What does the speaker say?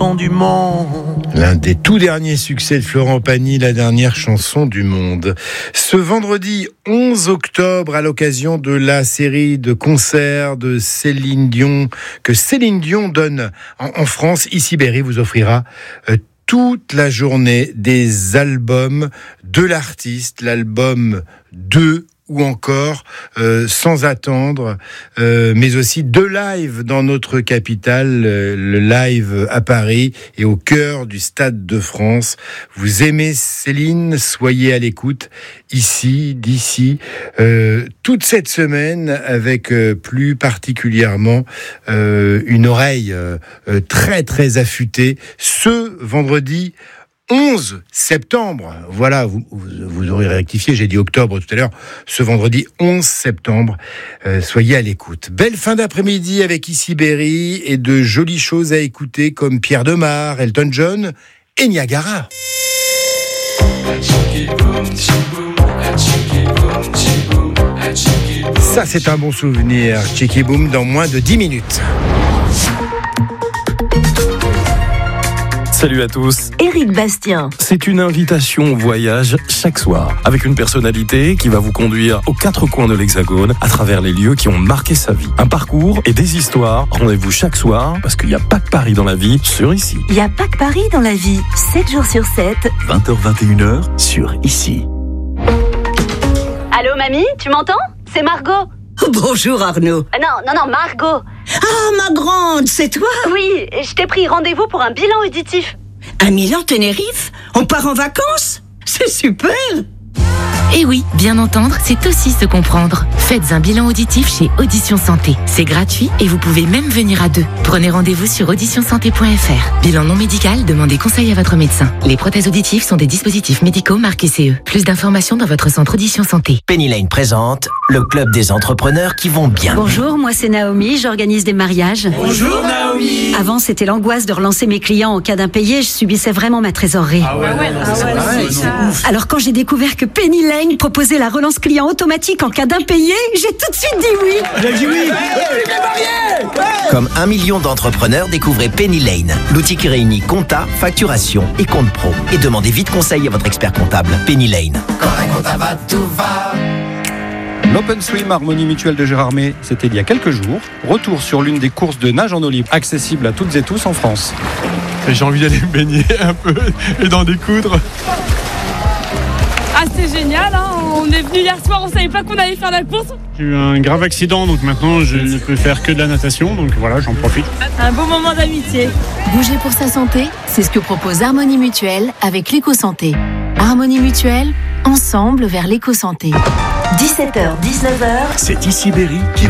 Du monde. L'un des tout derniers succès de Florent Pagny, la dernière chanson du monde. Ce vendredi 11 octobre, à l'occasion de la série de concerts de Céline Dion, que Céline Dion donne en France, Ici Berry vous offrira toute la journée des albums de l'artiste, l'album 2 ou encore Sans attendre, mais aussi 2 lives dans notre capitale, le live à Paris et au cœur du Stade de France. Vous aimez Céline, soyez à l'écoute ici, d'ici, toute cette semaine avec plus particulièrement une oreille très très affûtée ce vendredi 11 septembre, voilà, vous aurez rectifié, j'ai dit octobre tout à l'heure, ce vendredi 11 septembre, soyez à l'écoute. Belle fin d'après-midi avec Ici Berry et de jolies choses à écouter comme Pierre Demar, Elton John et Niagara. Ça c'est un bon souvenir, Chicky Boom dans moins de 10 minutes. Salut à tous. Éric Bastien. C'est une invitation au voyage chaque soir, avec une personnalité qui va vous conduire aux 4 coins de l'Hexagone, à travers les lieux qui ont marqué sa vie. Un parcours et des histoires. Rendez-vous chaque soir, parce qu'il n'y a pas que Paris dans la vie, sur Ici. Il n'y a pas que Paris dans la vie, 7 jours sur 7. 20h-21h sur Ici. Allô mamie, tu m'entends? C'est Margot. Bonjour Arnaud. Non, Margot. Ah, ma grande, c'est toi? Oui, je t'ai pris rendez-vous pour un bilan auditif. À Milan-Tenerife? On part en vacances? C'est super! Et oui, bien entendre, c'est aussi se comprendre. Faites un bilan auditif chez Audition Santé. C'est gratuit et vous pouvez même venir à 2. Prenez rendez-vous sur auditionsanté.fr. Bilan non médical, demandez conseil à votre médecin. Les prothèses auditives sont des dispositifs médicaux marqués CE. Plus d'informations dans votre centre Audition Santé. Penny Lane présente le club des entrepreneurs qui vont bien. Bonjour, moi c'est Naomi, j'organise des mariages. Bonjour Naomi. Avant c'était l'angoisse de relancer mes clients en cas d'impayé, je subissais vraiment ma trésorerie. Alors quand j'ai découvert que Penny Lane proposait la relance client automatique en cas d'impayé, j'ai tout de suite dit oui. J'ai dit oui. Comme 1 million d'entrepreneurs, découvrez Penny Lane, l'outil qui réunit compta, facturation et compte pro. Et demandez vite conseil à votre expert comptable. Penny Lane. Quand un compta va, tout va. L'Open Swim Harmonie Mutuelle de Gérardmer, c'était il y a quelques jours. Retour sur l'une des courses de nage en eau libre, accessible à toutes et tous en France. J'ai envie d'aller me baigner un peu et d'en découdre. Ah, c'est génial, hein. On est venu hier soir, on savait pas qu'on allait faire la course. J'ai eu un grave accident, donc maintenant je ne peux faire que de la natation, donc voilà, j'en profite. Un beau moment d'amitié. Bouger pour sa santé, c'est ce que propose Harmonie Mutuelle avec l'éco-santé. Harmonie Mutuelle, ensemble vers l'éco-santé. 17h, 19h. C'est Ici Berry qui